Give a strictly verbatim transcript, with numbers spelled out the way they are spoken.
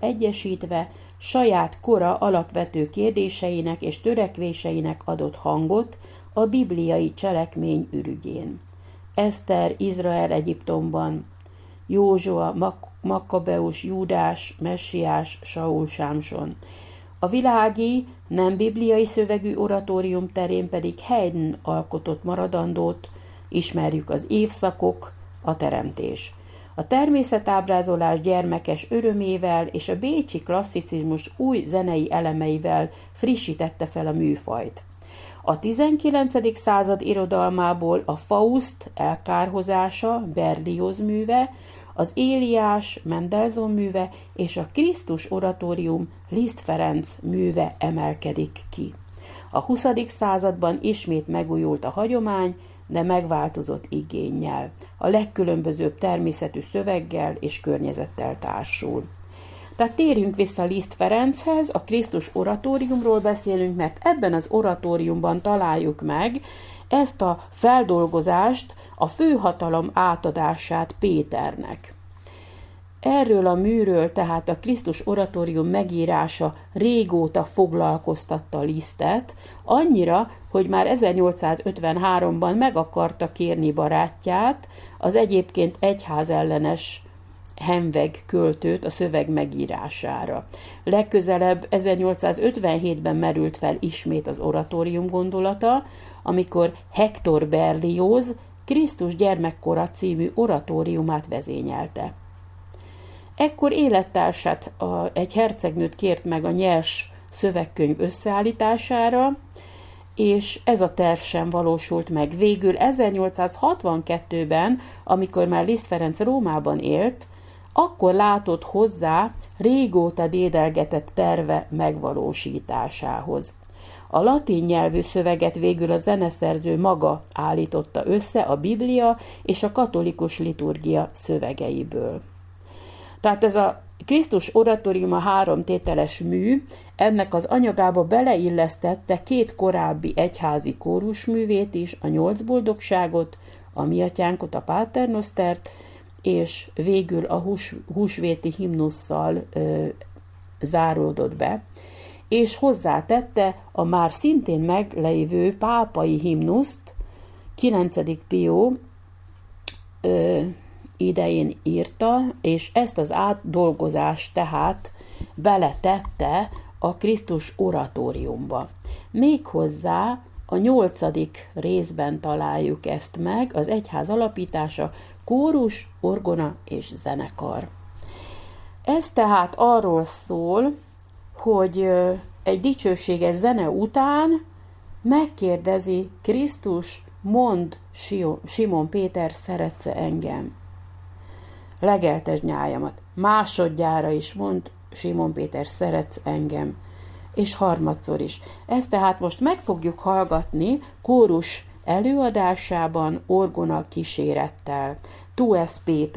egyesítve saját kora alapvető kérdéseinek és törekvéseinek adott hangot a bibliai cselekmény ürügyén. Eszter, Izrael Egyiptomban, Józsua, Mak- Makkabeus, Júdás, Messiás, Saul, Sámson. A világi, nem bibliai szövegű oratórium terén pedig Haydn alkotott maradandót, ismerjük az évszakok, a teremtés. A természetábrázolás gyermekes örömével és a bécsi klasszicizmus új zenei elemeivel frissítette fel a műfajt. A tizenkilencedik század irodalmából a Faust elkárhozása, Berlioz műve, az Éliás, Mendelssohn műve és a Krisztus oratórium, Liszt Ferenc műve emelkedik ki. A huszadik században ismét megújult a hagyomány, de megváltozott igénnyel, a legkülönbözőbb természetű szöveggel és környezettel társul. Tehát térjünk vissza Liszt Ferenchez, a Krisztus oratóriumról beszélünk, mert ebben az oratóriumban találjuk meg ezt a feldolgozást, a főhatalom átadását Péternek. Erről a műről, tehát a Krisztus oratórium megírása régóta foglalkoztatta Lisztet, annyira, hogy már ezernyolcszázötvenháromban meg akarta kérni barátját, az egyébként egyházellenes Henveg költőt a szöveg megírására. Legközelebb ezernyolcszázötvenhétben merült fel ismét az oratórium gondolata, amikor Hector Berlioz Krisztus gyermekkora című oratóriumát vezényelte. Ekkor élettársát, a, egy hercegnőt kért meg a nyers szövegkönyv összeállítására, és ez a terv sem valósult meg. Végül ezernyolcszázhatvankettőben, amikor már Liszt Ferenc Rómában élt, akkor látott hozzá régóta dédelgetett terve megvalósításához. A latin nyelvű szöveget végül a zeneszerző maga állította össze a Biblia és a katolikus liturgia szövegeiből. Tehát ez a Krisztus oratórium a három tételes mű, ennek az anyagába beleillesztette két korábbi egyházi kórusművét is, a nyolc boldogságot, a Mi atyánkot, a Pater Nostert, és végül a hús, húsvéti himnusszal ö, záródott be, és hozzátette a már szintén meglévő pápai himnuszt, kilencedik Pió ö, idején írta, és ezt az átdolgozást tehát beletette a Krisztus oratóriumba. Méghozzá a nyolcadik részben találjuk ezt meg, az egyház alapítása, kórus, orgona és zenekar. Ez tehát arról szól, hogy egy dicsőséges zene után megkérdezi Krisztus, mondd, Simon Péter, szeretsz engem? Legeltesd nyájamat. Másodjára is mond, Simon Péter, szeretsz engem? És harmadszor is. Ezt tehát most meg fogjuk hallgatni kórus előadásában, orgona kísérettel. Tu es Péter.